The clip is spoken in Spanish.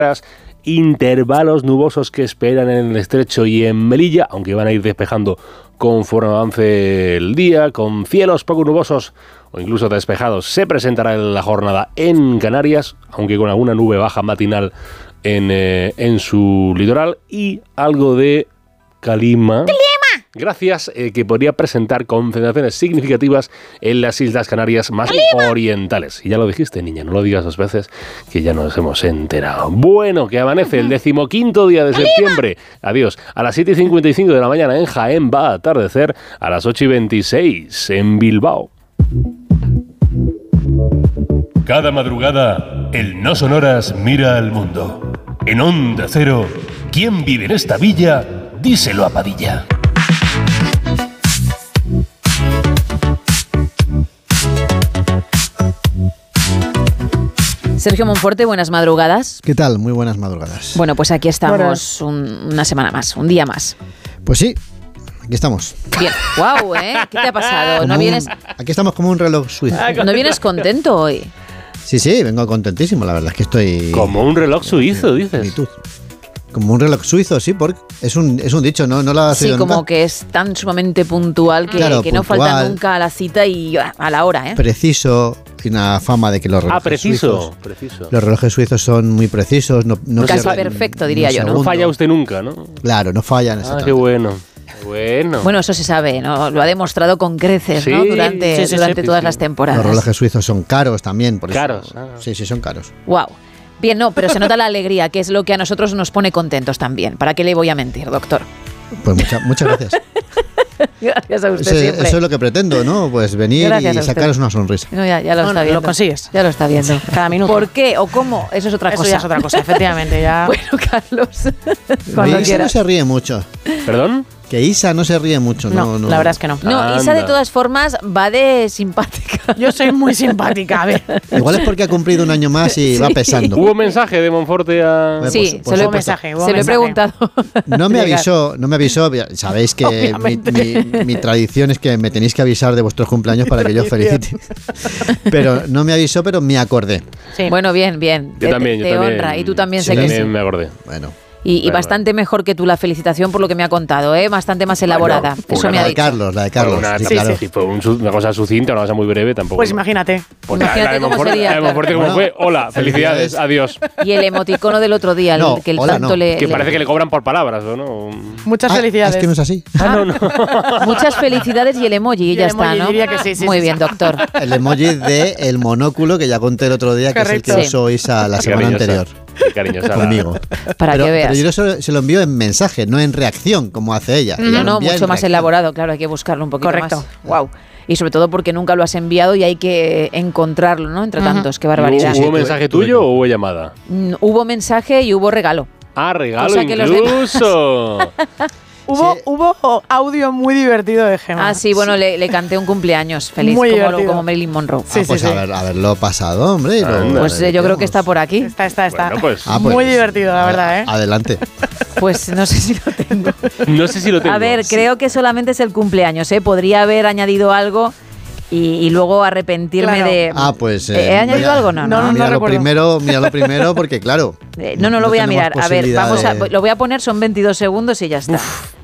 intervalos nubosos que esperan en el Estrecho y en Melilla, aunque van a ir despejando conforme avance el día, con cielos poco nubosos o incluso despejados. Se presentará la jornada en Canarias, aunque con alguna nube baja matinal en su litoral, y algo de calima. Gracias, que podría presentar concentraciones significativas en las Islas Canarias más orientales. Y ya lo dijiste, niña, no lo digas 2 veces, que ya nos hemos enterado. Bueno, que amanece el 15º día de septiembre. Adiós. A las 7:55 de la mañana en Jaén va a atardecer, a las 8:26 en Bilbao. Cada madrugada, el No Sonoras mira al mundo. En Onda Cero, ¿quién vive en esta villa? Díselo a Padilla. Sergio Monforte, buenas madrugadas. ¿Qué tal? Muy buenas madrugadas. Bueno, pues aquí estamos una semana más, un día más. Pues sí, aquí estamos. Bien. Guau, ¿eh? ¿Qué te ha pasado? ¿No vienes? Aquí estamos como un reloj suizo. ¿No vienes contento hoy? Sí, vengo contentísimo, la verdad es que estoy... Como un reloj suizo, dices. Como un reloj suizo, sí, porque es un dicho, ¿no lo has oído Sí, como nunca? que es tan sumamente puntual que, Claro, que no puntual, falta nunca a la cita y a la hora, ¿eh? Preciso, tiene una fama de que los relojes Preciso. Los relojes suizos son muy precisos. No Casi pierden perfecto, diría un yo, ¿no? No segundo. falla usted nunca, ¿no? Claro, no fallan. Ah, exactamente. qué bueno. Bueno, Eso se sabe, ¿no? Lo ha demostrado con creces, ¿no? Sí, Durante sí, todas sí. las temporadas. Los relojes suizos son caros también, por eso. Caros, Sí, son caros. Wow. Bien, no, pero se nota la alegría, que es lo que a nosotros nos pone contentos también. ¿Para qué le voy a mentir, doctor? Pues muchas gracias. Gracias a usted siempre. Eso es lo que pretendo, ¿no? Pues venir Gracias y a usted. sacaros una sonrisa. No, ya lo está viendo. Lo consigues. Ya lo está viendo. Cada minuto. ¿Por qué o cómo? Eso es otra Eso cosa. ya es otra cosa, efectivamente. Ya. Bueno, Carlos, cuando Isa no quieras. se ríe mucho. ¿Perdón? Que Isa no se ríe mucho. No, la verdad es que no. No, Isa de todas formas va de simpática. Yo soy muy simpática, a ver. Igual es porque ha cumplido un año más y va pesando. ¿Hubo mensaje de Monforte a...? Sí, Por se lo Hubo he mensaje, hubo se lo he mensaje. preguntado. No me avisó. Sabéis que mi tradición es que me tenéis que avisar de vuestros cumpleaños para que yo os felicite. Pero no me avisó, pero me acordé. Sí. Bueno, bien. Yo también. Te honra. Y tú también Sí, sé que también sí. me acordé. Bueno. Y Bueno, bastante mejor que tú la felicitación por lo que me ha contado, ¿eh? Bastante más elaborada. pues Eso me La ha de dicho. Carlos. Una, Sí, sí, claro. sí, fue una cosa sucinta, una cosa muy breve tampoco. Pues ¿no? imagínate. Pues Imagínate la de cómo Monforte, sería, la de Monforte claro. como Bueno, fue, hola, felicidades, adiós. Y el emoticono del otro día, No, que el hola, tanto no. le... Que le- parece que le cobran por palabras, ¿o no? Muchas Ah, felicidades. es que no es así. Muchas felicidades y el emoji, y Y ya el está, emoji, ¿no? diría que sí, sí, Muy sí, bien, sí. doctor. El emoji de el monóculo que ya conté el otro día, que Correcto. es el que usó Isa la Qué semana cariñosa, anterior qué cariñosa la- conmigo. Para pero, que veas. pero yo se lo envío en mensaje, no en reacción, como hace ella. Ella lo No, envía en mucho más reacción. elaborado, claro, hay que buscarlo un poquito Correcto. más. Wow. Y sobre todo porque nunca lo has enviado y hay que encontrarlo, ¿no? Entre tantos, qué barbaridad. ¿Hubo Sí, mensaje tuve tuyo que- o hubo llamada? Hubo mensaje y hubo regalo. Ah, regalo Cosa que los demás- incluso. Hubo audio muy divertido de Gemma. Ah, sí, bueno, le canté un cumpleaños feliz, Muy como, divertido. como Marilyn Monroe. Sí, Pues sí. haberlo pasado, hombre. y lo- Anda. Pues yo creo que está por aquí. Está. Bueno, pues Muy divertido, la verdad, ¿eh? Adelante. Pues no sé si lo tengo. no sé si lo tengo. A ver, creo que solamente es el cumpleaños, ¿eh? Podría haber añadido algo y luego arrepentirme Claro. de... Pues. ¿He añadido algo? No. Míralo recuerdo. primero, porque claro. No lo voy a tenemos mirar. A ver, posibilidad de- lo voy a poner, son 22 segundos y ya está.